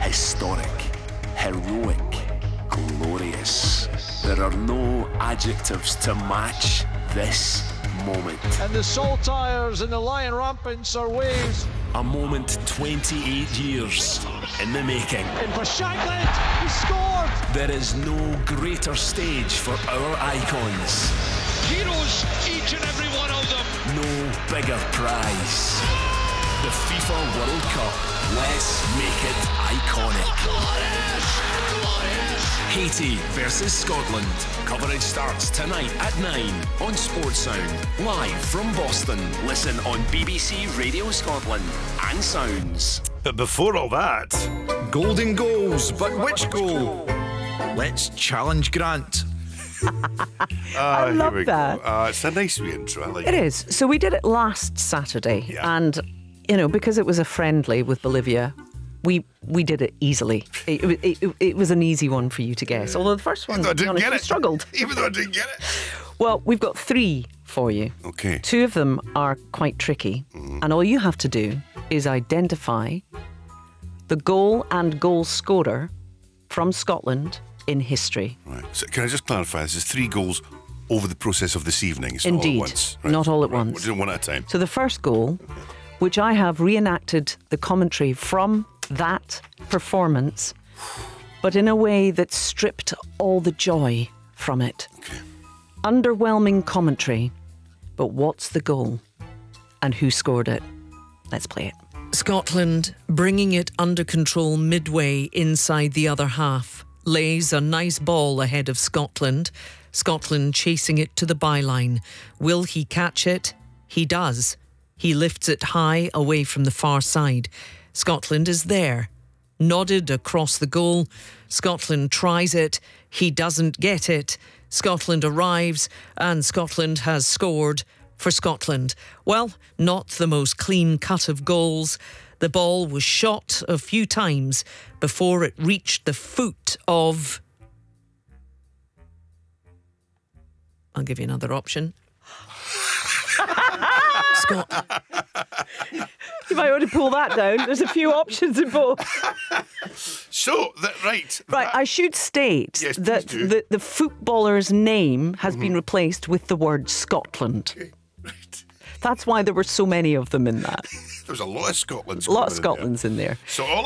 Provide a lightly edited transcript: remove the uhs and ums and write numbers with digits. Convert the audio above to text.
Historic, heroic, glorious. There are no adjectives to match this moment. And the saltires and the lion rampants are waves. A moment 28 years in the making. In for Shankland, he scored! There is no greater stage for our icons. Heroes, each and every one of them. No bigger prize. The FIFA World Cup. Let's make it iconic. Glorious! Haiti versus Scotland. Coverage starts tonight at 9 on Sports Sound. Live from Boston. Listen on BBC Radio Scotland and Sounds. But before all that, golden goals. But which goal? Let's challenge Grant. I love here we that. go. It's a nice wee intro. I like It is. So we did it last Saturday, Yeah. and because it was a friendly with Bolivia, we did it easily. It was an easy one for you to guess. Although the first one, Even though I to be didn't honest, get you it. struggled. Even though I didn't get it. Well, we've got 3 for you. Okay. 2 of them are quite tricky, and all you have to do is identify the goal and goal scorer from Scotland in history. Right. So can I just clarify? This is 3 goals over the process of this evening. It's not all Indeed. at once. Not all at Right. once. We're doing one at a time. So the first goal, which I have reenacted the commentary from that performance, but in a way that stripped all the joy from it. Okay. Underwhelming commentary, but what's the goal? And who scored it? Let's play it. Scotland, bringing it under control midway inside the other half, lays a nice ball ahead of Scotland. Scotland chasing it to the byline. Will he catch it? He does. He lifts it high away from the far side. Scotland is there. Nodded across the goal. Scotland tries it. He doesn't get it. Scotland arrives and Scotland has scored for Scotland. Well, not the most clean cut of goals. The ball was shot a few times before it reached the foot of... I'll give you another option. Scott. You might want to pull that down. There's a few options in both. So, right. Right, I should state Yes, please that do. the footballer's name has been replaced with the word Scotland. Okay, right. That's why there were so many of them in that. There's a lot of Scotland's. A lot of Scotland's in there. So all